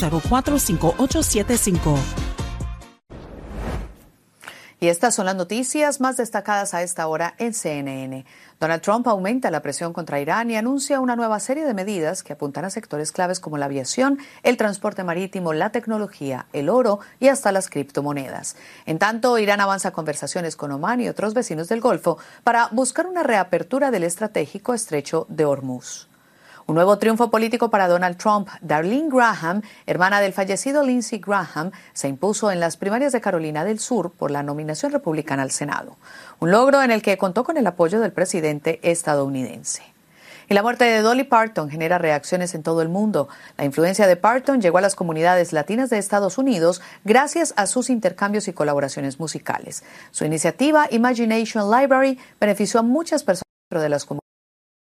45875. Y estas son las noticias más destacadas a esta hora en CNN. Donald Trump aumenta la presión contra Irán y anuncia una nueva serie de medidas que apuntan a sectores claves como la aviación, el transporte marítimo, la tecnología, el oro y hasta las criptomonedas. En tanto, Irán avanza conversaciones con Omán y otros vecinos del Golfo para buscar una reapertura del estratégico estrecho de Hormuz. Un nuevo triunfo político para Donald Trump. Darlene Graham, hermana del fallecido Lindsey Graham, se impuso en las primarias de Carolina del Sur por la nominación republicana al Senado. Un logro en el que contó con el apoyo del presidente estadounidense. Y la muerte de Dolly Parton genera reacciones en todo el mundo. La influencia de Parton llegó a las comunidades latinas de Estados Unidos gracias a sus intercambios y colaboraciones musicales. Su iniciativa Imagination Library benefició a muchas personas dentro de las comunidades